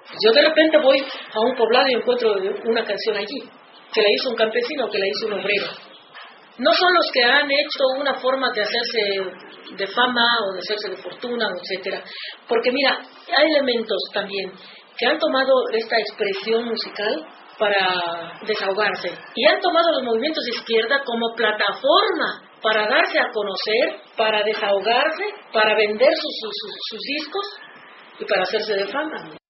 Yo de repente voy a un poblado y encuentro una canción allí, que la hizo un campesino o que la hizo un obrero. No son los que han hecho una forma de hacerse de fama o de hacerse de fortuna, etcétera. Porque mira, hay elementos también que han tomado esta expresión musical para desahogarse y han tomado los movimientos de izquierda como plataforma para darse a conocer, para desahogarse, para vender sus discos y para hacerse de fama.